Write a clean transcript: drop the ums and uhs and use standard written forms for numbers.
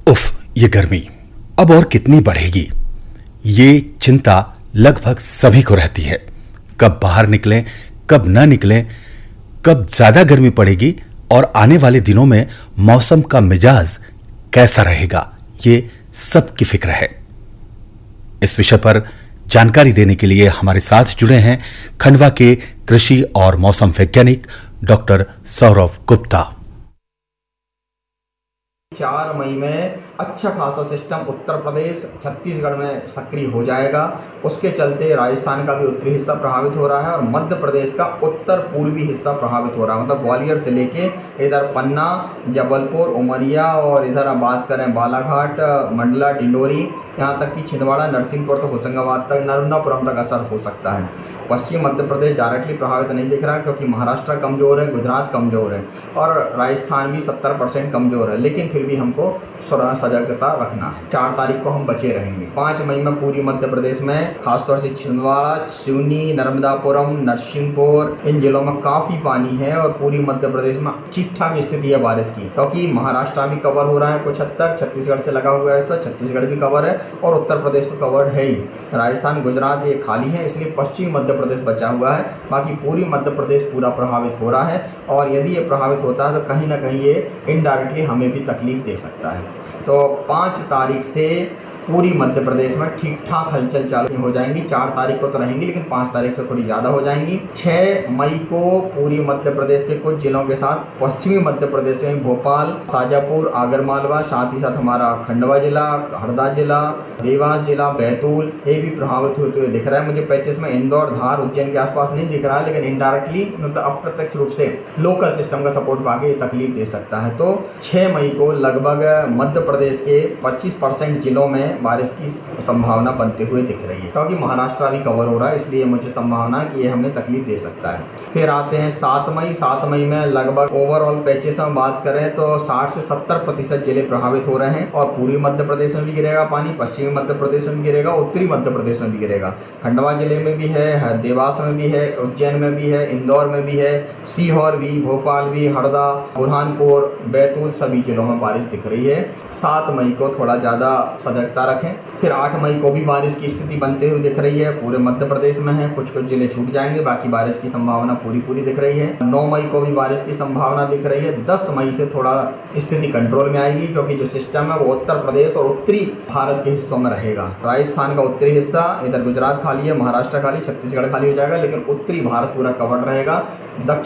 उफ, ये गर्मी अब और कितनी बढ़ेगी, ये चिंता लगभग सभी को रहती है। कब बाहर निकलें, कब ना निकलें, कब ज्यादा गर्मी पड़ेगी और आने वाले दिनों में मौसम का मिजाज कैसा रहेगा, ये सबकी फिक्र है। इस विषय पर जानकारी देने के लिए हमारे साथ जुड़े हैं खंडवा के कृषि और मौसम वैज्ञानिक डॉक्टर सौरव गुप्ता। 4 मई में अच्छा खासा सिस्टम उत्तर प्रदेश छत्तीसगढ़ में सक्रिय हो जाएगा। उसके चलते राजस्थान का भी उत्तरी हिस्सा प्रभावित हो रहा है और मध्य प्रदेश का उत्तर पूर्वी हिस्सा प्रभावित हो रहा है। मतलब ग्वालियर से लेके इधर पन्ना, जबलपुर, उमरिया और इधर अब बात करें बालाघाट, मंडला, डिंडोरी, यहाँ तक कि छिंदवाड़ा, नरसिंहपुर तो होशंगाबाद तक, नर्मदापुरम तक असर हो सकता है। पश्चिम मध्य प्रदेश डायरेक्टली प्रभावित नहीं दिख रहा है क्योंकि महाराष्ट्र कमज़ोर है, गुजरात कमज़ोर है और राजस्थान भी 70% कमज़ोर है, लेकिन फिर भी हमको सजगता रखना है। 4 तारीख को हम बचे रहेंगे। 5 मई में पूरी मध्य प्रदेश में खासतौर से छिंदवाड़ा, सिवनी, नर्मदापुरम, नरसिंहपुर, इन जिलों में काफ़ी पानी है और पूरी मध्य प्रदेश में ठीक ठाक स्थिति है बारिश की, क्योंकि महाराष्ट्र भी कवर हो रहा है कुछ हद तक, छत्तीसगढ़ से लगा हुआ है, छत्तीसगढ़ भी कवर है और उत्तर प्रदेश तो कवर्ड है ही। राजस्थान, गुजरात ये खाली है, इसलिए पश्चिमी मध्य प्रदेश बचा हुआ है। बाकी पूरी मध्य प्रदेश पूरा प्रभावित हो रहा है और यदि ये प्रभावित होता है तो कहीं ना कहीं ये इनडायरेक्टली हमें भी तकलीफ दे सकता है। तो 5 तारीख से पूरी मध्य प्रदेश में ठीक ठाक हलचल चालू हो जाएंगी। 4 तारीख को तो रहेंगी लेकिन 5 तारीख से थोड़ी ज़्यादा हो जाएंगी। 6 मई को पूरी मध्य प्रदेश के कुछ जिलों के साथ पश्चिमी मध्य प्रदेश में भोपाल, शाजापुर, आगरमालवा, साथ ही साथ हमारा खंडवा जिला, हरदा जिला, देवास जिला, बैतूल, ये भी प्रभावित होते हुए दिख रहा है मुझे पैचेस में। इंदौर, धार, उज्जैन के आसपास नहीं दिख रहा है, लेकिन इनडायरेक्टली मतलब अप्रत्यक्ष रूप से लोकल सिस्टम का सपोर्ट पाके तकलीफ दे सकता है। तो 6 मई को लगभग मध्य प्रदेश के 25% जिलों में बारिश की संभावना बनते हुए दिख रही है, क्योंकि महाराष्ट्र भी कवर हो रहा है, इसलिए मुझे संभावना है कि ये हमें तकलीफ दे सकता है। फिर आते हैं 7 मई। 7 मई में लगभग ओवरऑल पैचेस में बात करें तो 60 से 70% जिले प्रभावित हो रहे हैं और पूर्वी मध्य प्रदेश में भी गिरेगा पानी, पश्चिमी मध्य प्रदेश में भी गिरेगा, उत्तरी मध्य प्रदेश में भी गिरेगा। खंडवा जिले में भी है, देवास में भी है, उज्जैन में भी है, इंदौर में भी है, सीहोर भी, भोपाल भी, हरदा, बुरहानपुर, बैतूल, सभी जिलों में बारिश दिख रही है। 7 मई को थोड़ा ज़्यादा सजगता रखें। फिर 8 मई को भी बारिश की स्थिति बनते हुए दिख रही है, पूरे मध्य प्रदेश में है, कुछ जिले छूट जाएंगे, बाकी बारिश की संभावना पूरी दिख रही है। 9 मई को भी बारिश की संभावना दिख रही है। 10 मई से थोड़ा स्थिति कंट्रोल में आएगी, क्योंकि जो सिस्टम है वो उत्तर प्रदेश और उत्तरी भारत के हिस्सों में रहेगा। राजस्थान का उत्तरी हिस्सा, इधर गुजरात खाली है, महाराष्ट्र खाली, छत्तीसगढ़ खाली हो जाएगा, लेकिन उत्तरी भारत पूरा कवर्ड रहेगा।